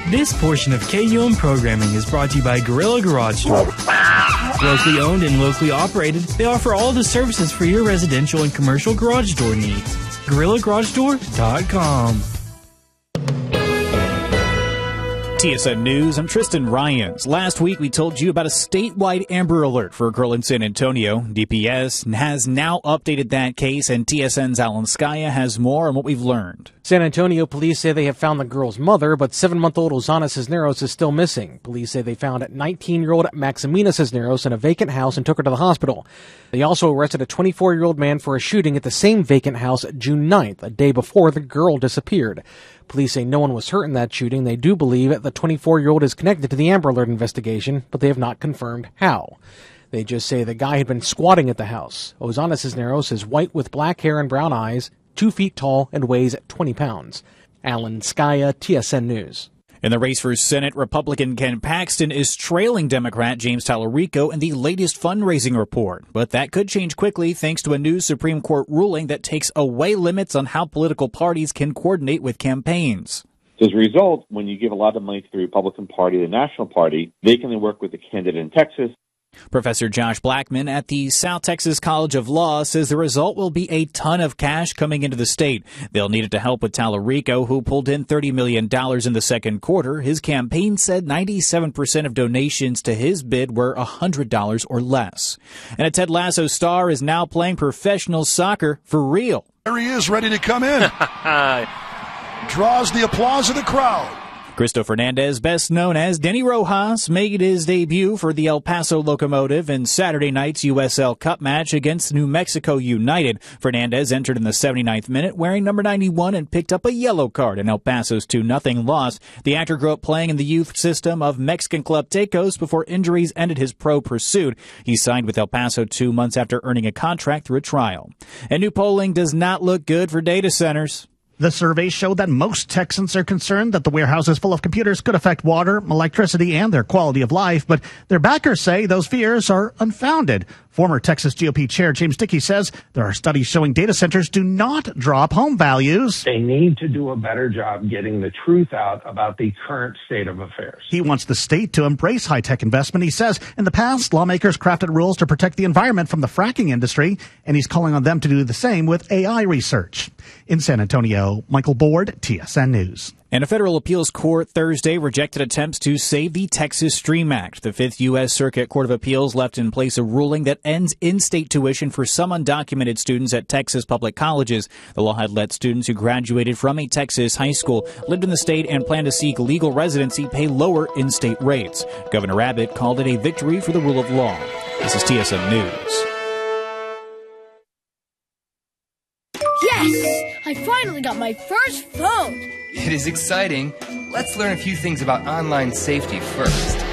This portion of KUM programming is brought to you by Gorilla Garage Door. Locally owned and locally operated, they offer all the services for your residential and commercial garage door needs. GorillaGarageDoor.com. TSN News, I'm Tristan Ryans. Last week, we told you about a statewide Amber Alert for a girl in San Antonio. DPS has now updated that case, and TSN's Alan Skaya has more on what we've learned. San Antonio police say they have found the girl's mother, but 7-month-old Ozana Cisneros is still missing. Police say they found 19-year-old Maximina Cisneros in a vacant house and took her to the hospital. They also arrested a 24-year-old man for a shooting at the same vacant house June 9th, a day before the girl disappeared. Police say no one was hurt in that shooting. They do believe the 24-year-old is connected to the Amber Alert investigation, but they have not confirmed how. They just say the guy had been squatting at the house. Ozana Cisneros is white with black hair and brown eyes, 2 feet tall, and weighs 20 pounds. Alan Skaya, TSN News. In the race for Senate, Republican Ken Paxton is trailing Democrat James Tallarico in the latest fundraising report. But that could change quickly thanks to a new Supreme Court ruling that takes away limits on how political parties can coordinate with campaigns. As a result, when you give a lot of money to the Republican Party, the National Party, they can then work with the candidate in Texas. Professor Josh Blackman at the South Texas College of Law says the result will be a ton of cash coming into the state. They'll need it to help with Tallarico, who pulled in $30 million in the second quarter. His campaign said 97% of donations to his bid were $100 or less. And a Ted Lasso star is now playing professional soccer for real. There he is, ready to come in. Draws the applause of the crowd. Cristo Fernandez, best known as Denny Rojas, made his debut for the El Paso Locomotive in Saturday night's USL Cup match against New Mexico United. Fernandez entered in the 79th minute wearing number 91 and picked up a yellow card in El Paso's 2-0 loss. The actor grew up playing in the youth system of Mexican club Tecos before injuries ended his pro pursuit. He signed with El Paso 2 months after earning a contract through a trial. And new polling does not look good for data centers. The survey showed that most Texans are concerned that the warehouses full of computers could affect water, electricity, and their quality of life, but their backers say those fears are unfounded. Former Texas GOP Chair James Dickey says there are studies showing data centers do not drop home values. They need to do a better job getting the truth out about the current state of affairs. He wants the state to embrace high-tech investment. He says in the past, lawmakers crafted rules to protect the environment from the fracking industry, and he's calling on them to do the same with AI research. In San Antonio, Michael Board, TSN News. And a federal appeals court Thursday rejected attempts to save the Texas Stream Act. The Fifth U.S. Circuit Court of Appeals left in place a ruling that ends in-state tuition for some undocumented students at Texas public colleges. The law had let students who graduated from a Texas high school, lived in the state, and planned to seek legal residency pay lower in-state rates. Governor Abbott called it a victory for the rule of law. This is TSN News. Yes! I finally got my first phone! It is exciting. Let's learn a few things about online safety first.